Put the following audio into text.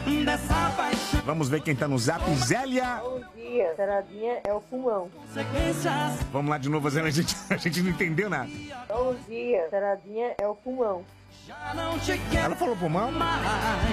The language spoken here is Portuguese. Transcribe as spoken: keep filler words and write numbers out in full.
Vamos ver quem tá no zap. Zélia. Bom dia, Saradinha é o pulmão. Vamos lá de novo, Zélia. A gente, a gente não entendeu nada. Bom dia, Saradinha é o pulmão. Ela falou pulmão?